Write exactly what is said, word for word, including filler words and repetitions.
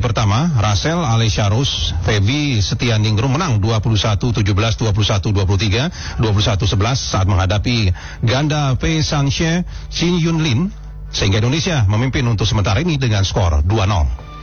pertama, Rasel Alesharus, Febi Setianingrum menang dua puluh satu tujuh belas, dua puluh satu dua puluh tiga, dua puluh satu sebelas saat menghadapi ganda Pei Sanxie Shin Yun Lin, sehingga Indonesia memimpin untuk sementara ini dengan skor dua nol.